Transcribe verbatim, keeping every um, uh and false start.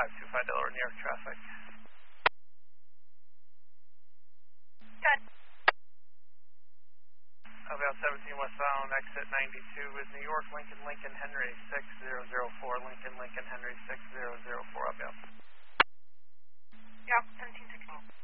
five two five Delaware, New York traffic. Good. About seventeen westbound, exit ninety-two with New York, Lincoln, Lincoln, Henry, six zero zero four, Lincoln, Lincoln, Henry, six zero zero four, outbound. Yeah, seventeen sixteen.